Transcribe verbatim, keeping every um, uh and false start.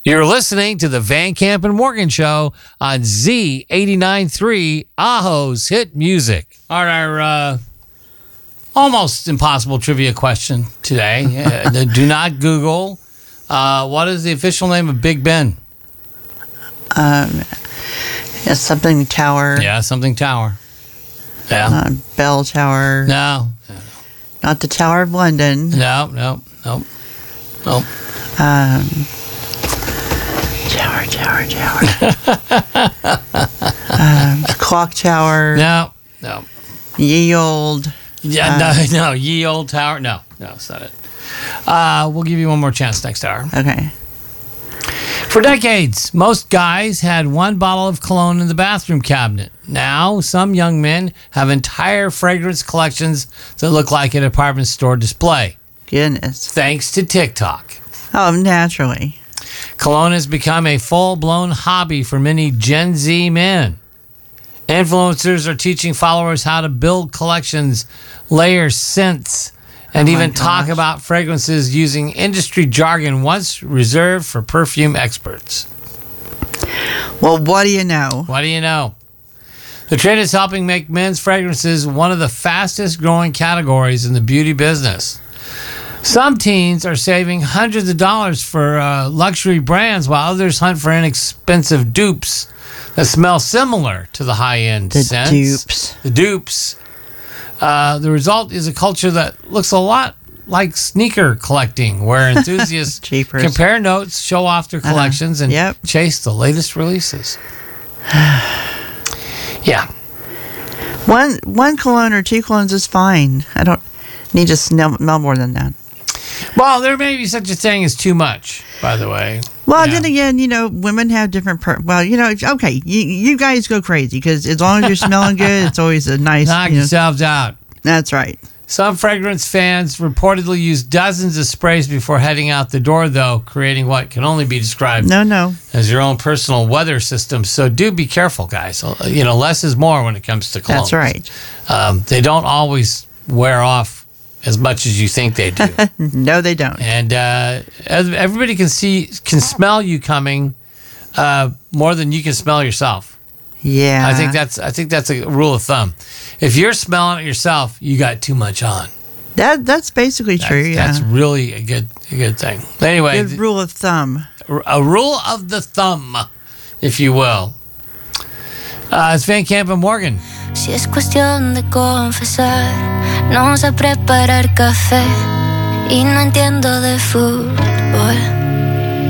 You're listening to the Van Camp and Morgan Show on Z eighty-nine point three, Aho's Hit Music. All right, our uh, almost impossible trivia question today. uh, do not Google. Uh, what is the official name of Big Ben? Um, yeah, something tower. Yeah, something tower. Yeah. Uh, bell tower. No. Not the Tower of London. No, no, no, no. Um, tower, tower, tower. um, clock tower. No, no. Ye old. Yeah, um, no, no. Ye old tower. No, no, that's not it. Uh, we'll give you one more chance next hour. Okay. For decades, most guys had one bottle of cologne in the bathroom cabinet. Now, some young men have entire fragrance collections that look like an department store display. Goodness. Thanks to TikTok. Oh, naturally. Cologne has become a full-blown hobby for many Gen Z men. Influencers are teaching followers how to build collections, layer scents, and Oh my even talk gosh. about fragrances using industry jargon once reserved for perfume experts. Well, what do you know? What do you know? The trend is helping make men's fragrances one of the fastest growing categories in the beauty business. Some teens are saving hundreds of dollars for uh, luxury brands, while others hunt for inexpensive dupes that smell similar to the high-end The scents. dupes. The dupes. Uh, the result is a culture that looks a lot like sneaker collecting, where enthusiasts Jeepers. compare notes, show off their collections, and Yep. chase the latest releases. Yeah. One one cologne or two colognes is fine. I don't need to smell, smell more than that. Well, there may be such a thing as too much, by the way. Well, Yeah. then again, you know, women have different. Per- well, you know, okay, you, you guys go crazy because as long as you're smelling good, it's always a nice. Knock you know, yourselves out. that's right. Some fragrance fans reportedly use dozens of sprays before heading out the door, though, creating what can only be described No, no. as your own personal weather system. So do be careful, guys. You know, less is more when it comes to cologne. That's right. Um, they don't always wear off as much as you think they do. No, they don't. And uh, ev- everybody can see, can smell you coming uh, more than you can smell yourself. Yeah. I think that's I think that's a rule of thumb. If you're smelling it yourself, you got too much on. that. That's basically That's, true. Yeah. that's really a good a good thing. Anyway, Good rule of thumb. th- a rule of the thumb, if you will. Uh, it's Van Camp and Morgan. Si es cuestión de confesar, no sé preparar café y no entiendo de fútbol.